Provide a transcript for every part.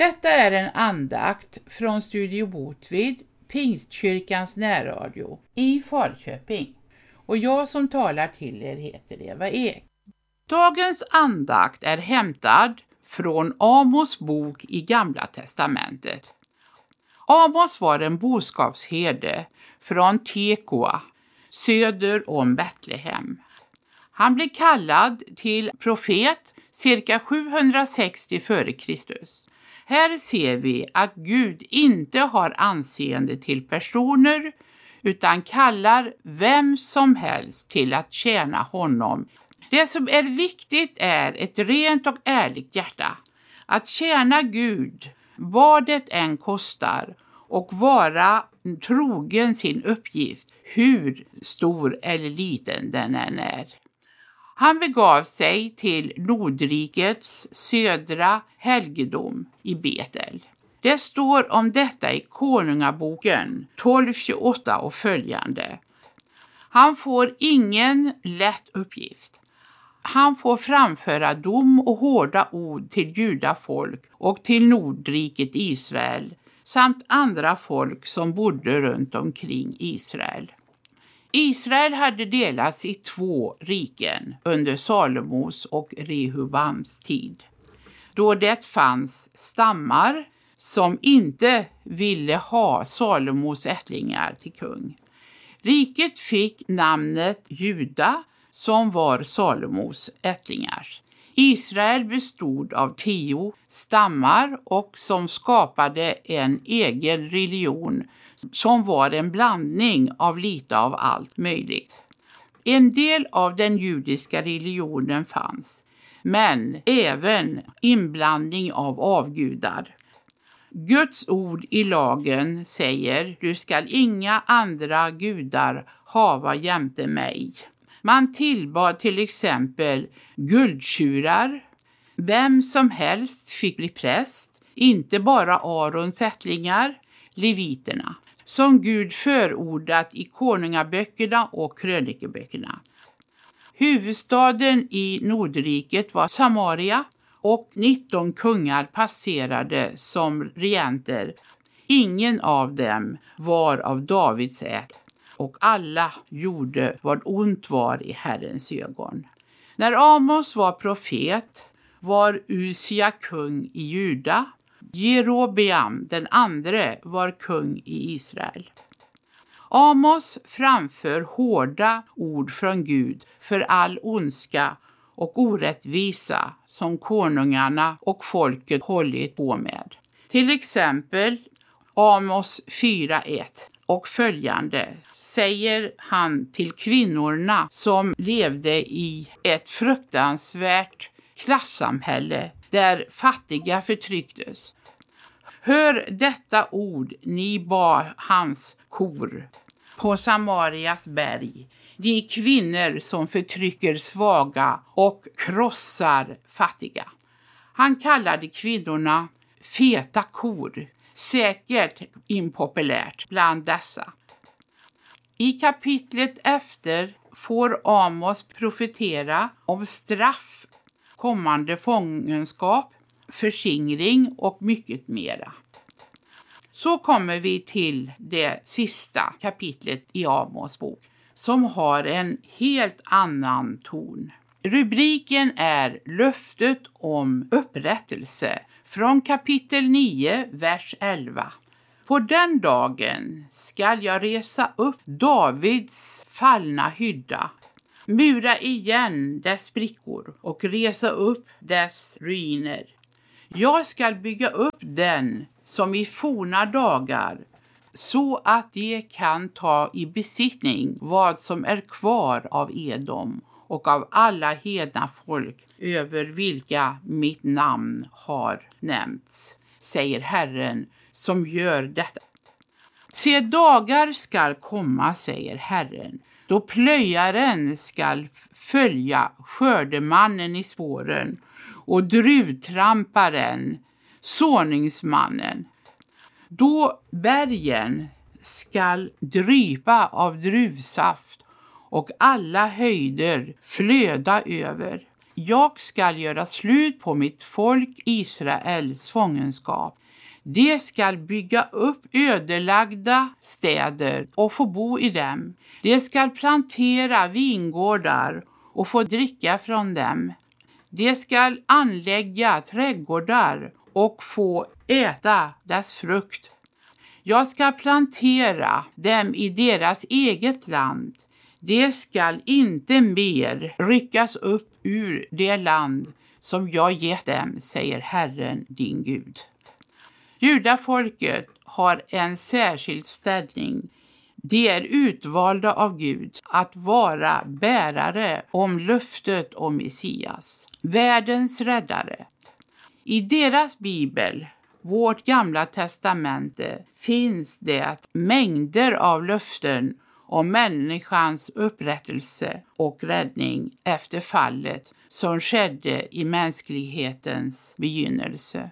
Detta är en andakt från Studio Botvid, Pingstkyrkans närradio i Falköping. Och jag som talar till er heter Eva Ek. Dagens andakt är hämtad från Amos bok i Gamla testamentet. Amos var en boskapsherde från Tekoa, söder om Betlehem. Han blev kallad till profet cirka 760 f.Kr. Här ser vi att Gud inte har anseende till personer utan kallar vem som helst till att tjäna honom. Det som är viktigt är ett rent och ärligt hjärta. Att tjäna Gud, vad det än kostar, och vara trogen sin uppgift, hur stor eller liten den än är. Han begav sig till Nordrikets södra helgedom i Betel. Det står om detta i Konungaboken 12:28 och följande. Han får ingen lätt uppgift. Han får framföra dom och hårda ord till judafolk och till Nordriket Israel samt andra folk som bodde runt omkring Israel. Israel hade delats i 2 riken under Salomos och Rehobams tid, då det fanns stammar som inte ville ha Salomos ättlingar till kung. Riket fick namnet Juda som var Salomos ättlingar. Israel bestod av 10 stammar och som skapade en egen religion som var en blandning av lite av allt möjligt. En del av den judiska religionen fanns, men även inblandning av avgudar. Guds ord i lagen säger: du skall inga andra gudar hava jämte mig. Man tillbad till exempel guldtjurar. Vem som helst fick bli präst, inte bara Arons ättlingar, leviterna, som Gud förordat i konungaböckerna och krönikeböckerna. Huvudstaden i Nordriket var Samaria och 19 kungar passerade som regenter. Ingen av dem var av Davids ätt och alla gjorde vad ont var i Herrens ögon. När Amos var profet var Usia kung i Juda. Jerobeam den andre var kung i Israel. Amos framför hårda ord från Gud för all ondska och orättvisa som konungarna och folket hållit på med. Till exempel Amos 4:1 och följande säger han till kvinnorna som levde i ett fruktansvärt klassamhälle där fattiga förtrycktes. Hör detta ord, ni bar hans kor på Samarias berg, ni kvinnor som förtrycker svaga och krossar fattiga. Han kallade kvinnorna feta kor, säkert impopulärt bland dessa. I kapitlet efter får Amos profetera om straff, kommande fångenskap, förskingring och mycket mera. Så kommer vi till det sista kapitlet i Amos bok som har en helt annan ton. Rubriken är löftet om upprättelse från kapitel 9, vers 11. På den dagen skall jag resa upp Davids fallna hydda, mura igen dess sprickor och resa upp dess ruiner. Jag skall bygga upp den som i forna dagar, så att de kan ta i besittning vad som är kvar av Edom och av alla hedna folk över vilka mitt namn har nämnts, säger Herren som gör detta. Se, dagar skall komma, säger Herren, då plöjaren skall följa skördemannen i spåren och druvtramparen, såningsmannen. Då bergen skall drypa av druvsaft och alla höjder flöda över. Jag ska göra slut på mitt folk Israels fångenskap. De ska bygga upp ödelagda städer och få bo i dem. De ska plantera vingårdar och få dricka från dem. De ska anlägga trädgårdar och få äta dess frukt. Jag ska plantera dem i deras eget land. De ska inte mer ryckas upp ur det land som jag gett dem, säger Herren din Gud. Judafolket har en särskild ställning. De är utvalda av Gud att vara bärare om löftet om Messias, världens räddare. I deras bibel, vårt gamla testamente, finns det mängder av löften om människans upprättelse och räddning efter fallet som skedde i mänsklighetens begynnelse.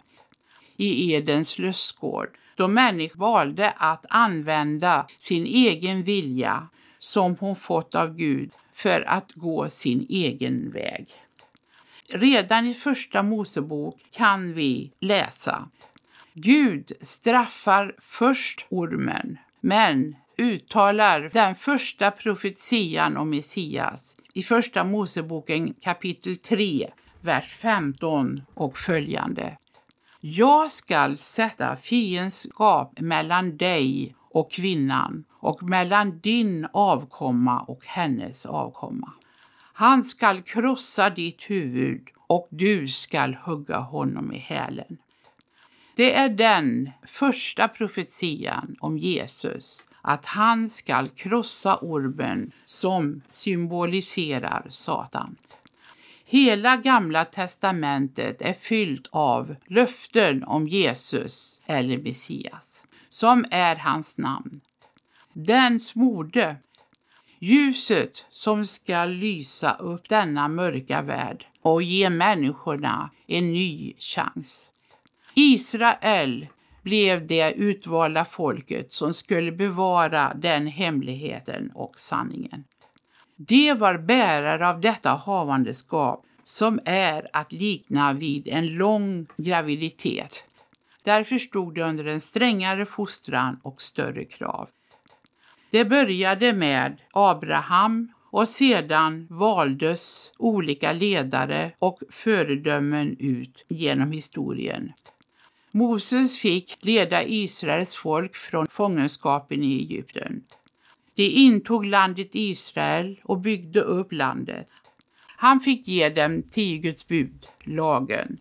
I Edens lustgård, då människan valde att använda sin egen vilja som hon fått av Gud för att gå sin egen väg. Redan i första Mosebok kan vi läsa: Gud straffar först ormen, men uttalar den första profetian om Messias i första Moseboken kapitel 3, vers 15 och följande. Jag skall sätta fiendskap mellan dig och kvinnan och mellan din avkomma och hennes avkomma. Han skall krossa ditt huvud och du skall hugga honom i hälen. Det är den första profetian om Jesus, att han skall krossa ormen som symboliserar Satan. Hela gamla testamentet är fyllt av löften om Jesus eller Messias, som är hans namn. Den smorde, ljuset som ska lysa upp denna mörka värld och ge människorna en ny chans. Israel blev det utvalda folket som skulle bevara den hemligheten och sanningen. De var bärare av detta havandeskap som är att likna vid en lång graviditet. Därför stod det under en strängare fostran och större krav. Det började med Abraham och sedan valdes olika ledare och föredömen ut genom historien. Moses fick leda Israels folk från fångenskapen i Egypten. De intog landet Israel och byggde upp landet. Han fick ge dem 10 Guds bud, lagen.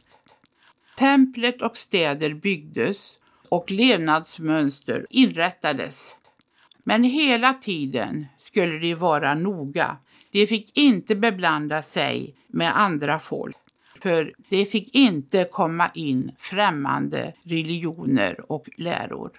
Templet och städer byggdes och levnadsmönster inrättades. Men hela tiden skulle de vara noga. De fick inte beblanda sig med andra folk. För det fick inte komma in främmande religioner och läror.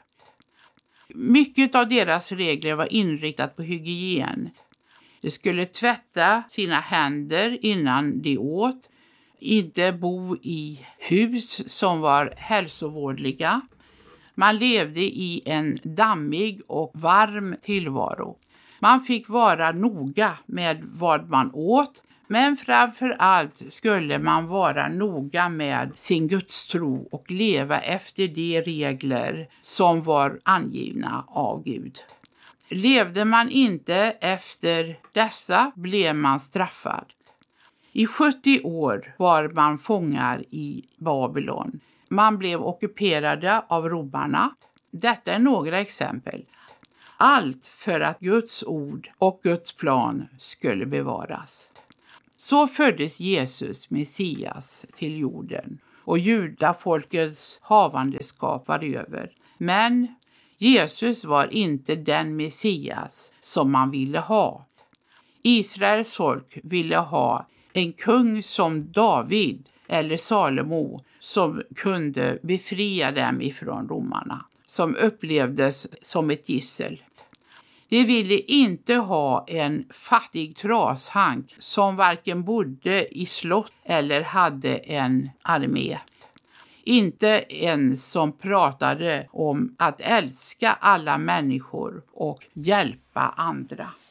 Mycket av deras regler var inriktat på hygien. De skulle tvätta sina händer innan de åt, inte bo i hus som var hälsovådliga. Man levde i en dammig och varm tillvaro. Man fick vara noga med vad man åt, men framför allt skulle man vara noga med sin gudstro och leva efter de regler som var angivna av Gud. Levde man inte efter dessa blev man straffad. I 70 år var man fångar i Babylon. Man blev ockuperade av romarna. Detta är några exempel. Allt för att Guds ord och Guds plan skulle bevaras. Så föddes Jesus, Messias, till jorden och judafolkets havandeskap var över. Men Jesus var inte den Messias som man ville ha. Israels folk ville ha en kung som David eller Salomo som kunde befria dem ifrån romarna, som upplevdes som ett gissel. De ville inte ha en fattig trashank som varken bodde i slott eller hade en armé. Inte en som pratade om att älska alla människor och hjälpa andra.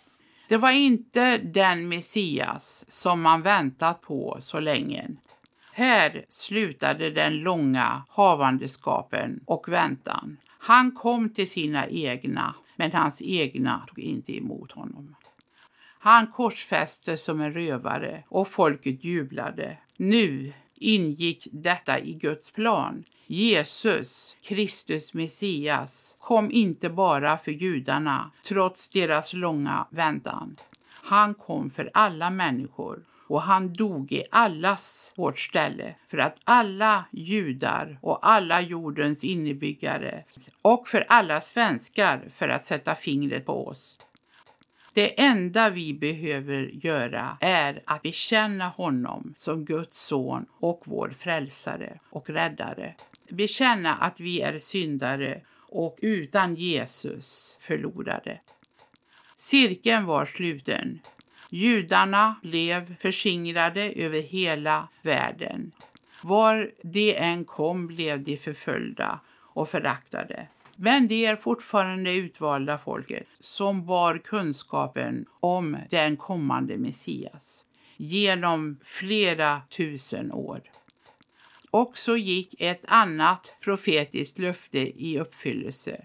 Det var inte den Messias som man väntat på så länge. Här slutade den långa havandeskapen och väntan. Han kom till sina egna, men hans egna tog inte emot honom. Han korsfästes som en rövare och folket jublade. Nu ingick detta i Guds plan. Jesus, Kristus Messias, kom inte bara för judarna trots deras långa väntan. Han kom för alla människor och han dog i allas vårt ställe för att alla judar och alla jordens innebyggare och för alla svenskar för att sätta fingret på oss. Det enda vi behöver göra är att bekänna honom som Guds son och vår frälsare och räddare. Bekänna att vi är syndare och utan Jesus förlorade. Cirkeln var sluten. Judarna blev förskingrade över hela världen. Var de än kom blev de förföljda och föraktade. Men det är fortfarande utvalda folket som bar kunskapen om den kommande Messias genom flera tusen år. Och så gick ett annat profetiskt löfte i uppfyllelse.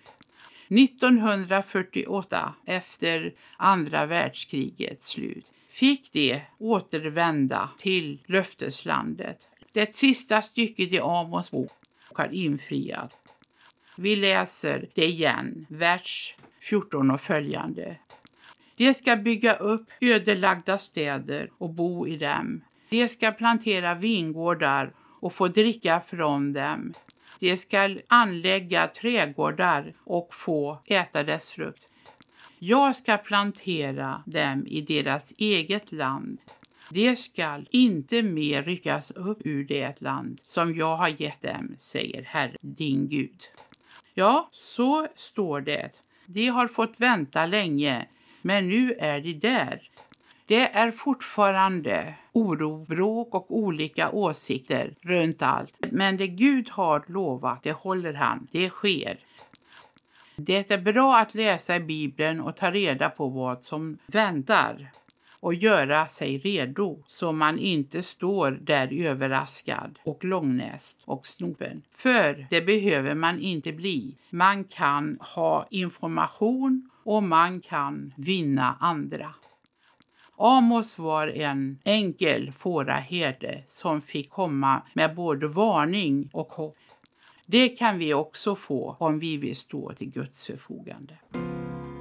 1948, efter andra världskrigets slut, fick de återvända till löfteslandet. Det sista stycket i Amos bok har infriat. Vi läser det igen, vers 14 och följande. De ska bygga upp ödelagda städer och bo i dem. De ska plantera vingårdar och få dricka från dem. De ska anlägga trädgårdar och få äta dess frukt. Jag ska plantera dem i deras eget land. De ska inte mer ryckas upp ur det land som jag har gett dem, säger Herre din Gud. Ja, så står det. De har fått vänta länge, men nu är de där. Det är fortfarande oro, bråk och olika åsikter runt allt. Men det Gud har lovat, det håller han, det sker. Det är bra att läsa i Bibeln och ta reda på vad som väntar. Och göra sig redo så man inte står där överraskad och långnäst och snopen. För det behöver man inte bli. Man kan ha information och man kan vinna andra. Amos var en enkel fåraherde som fick komma med både varning och hopp. Det kan vi också få om vi vill stå till Guds förfogande.